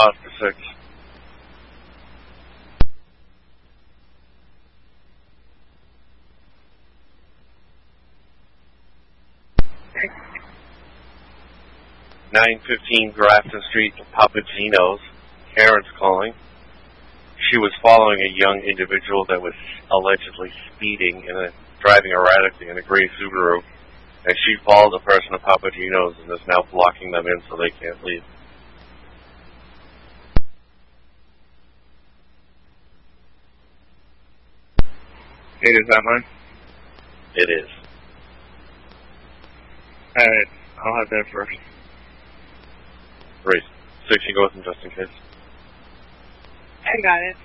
Oscar 6. Okay. 915 Grafton Street, Papagino's. Karen's calling. She was following a young individual that was allegedly speeding and driving erratically in a gray Subaru, and she followed the person at Papagino's and is now blocking them in so they can't leave. Hey, is that mine? It is. Alright, I'll have that first. Great. 6, you go with them just in case. I got it.